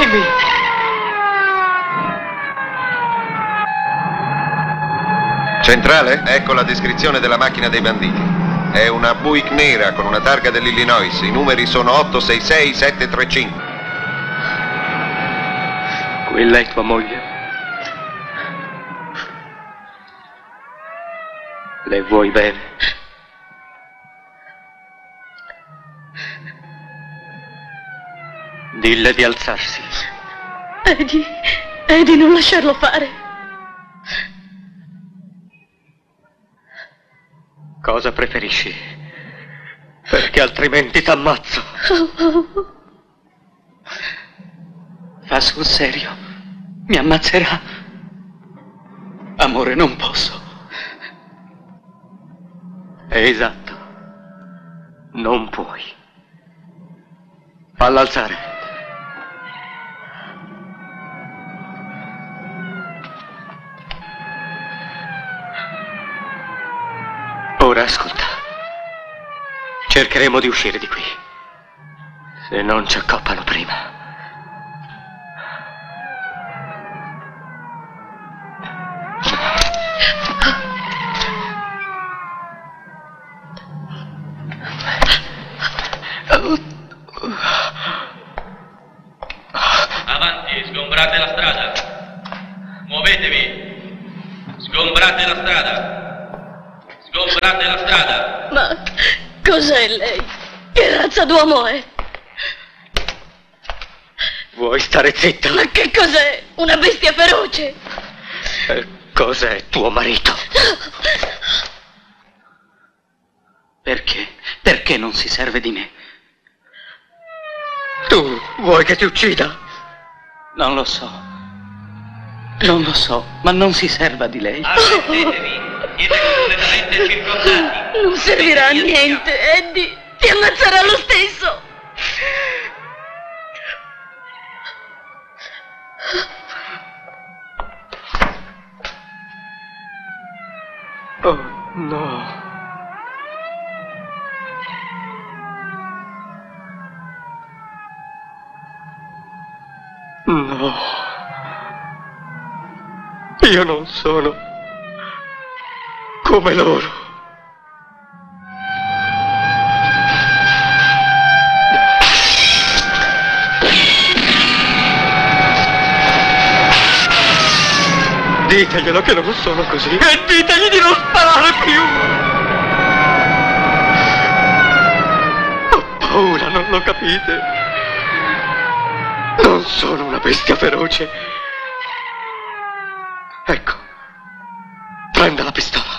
Dimmi! Centrale? Ecco la descrizione della macchina dei banditi. È una Buick nera con una targa dell'Illinois. I numeri sono 866735. Quella è tua moglie? Le vuoi bene? Dille di alzarsi. Eddie, non lasciarlo fare. Cosa preferisci? Perché altrimenti t'ammazzo. Fa sul serio. Mi ammazzerà. Amore, non posso. Esatto. Non puoi. Falla alzare. Ora ascolta. Cercheremo di uscire di qui. Se non ci accoppano prima. Avanti, sgombrate la strada. Muovetevi. Sgombrate la strada. Sgombrate la strada. Ma cos'è lei? Che razza d'uomo è? Vuoi stare zitta? Ma che cos'è? Una bestia feroce? Cos'è tuo marito? Perché? Perché non si serve di me? Tu vuoi che ti uccida? Non lo so. Non lo so, ma non si serva di lei. Arrendetevi. Siete completamente circondati. Non servirà a niente, Eddie. Ti ammazzerà lo stesso. Oh, no. No. Io non sono come loro. Diteglielo che non sono così e ditegli di non sparare più. Ho paura, non lo capite? Non sono una bestia feroce. Ecco, prenda la pistola.